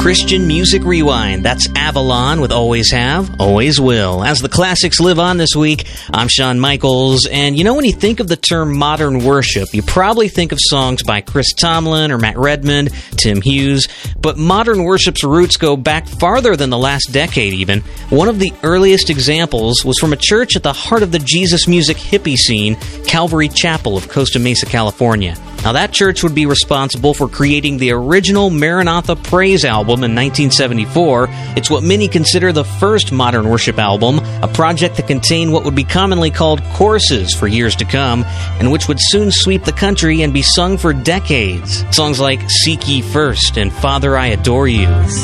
Christian Music Rewind. That's Avalon with Always Have, Always Will. As the classics live on this week, I'm Shawn Michaels, and you know when you think of the term modern worship, you probably think of songs by Chris Tomlin or Matt Redmond, Tim Hughes, but modern worship's roots go back farther than the last decade even. One of the earliest examples was from a church at the heart of the Jesus music hippie scene, Calvary Chapel of Costa Mesa, California. Now, that church would be responsible for creating the original Maranatha Praise album in 1974. It's what many consider the first modern worship album, a project that contained what would be commonly called choruses for years to come, and which would soon sweep the country and be sung for decades. Songs like Seek Ye First and Father, I Adore You.